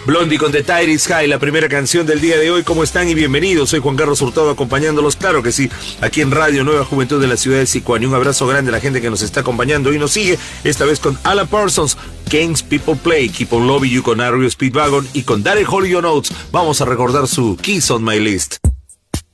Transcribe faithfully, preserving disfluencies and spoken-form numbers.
Blondie con The Tide is High, la primera canción del día de hoy. ¿Cómo están y bienvenidos? Soy Juan Carlos Hurtado acompañándolos, claro que sí, aquí en Radio Nueva Juventud de la ciudad de Sicuani. Un abrazo grande a la gente que nos está acompañando y nos sigue, esta vez con Alan Parsons, Games People Play, Keep on Loving You con R E O Speedwagon y con Daryl Hall y Your Notes. Vamos a recordar su Keys on My List.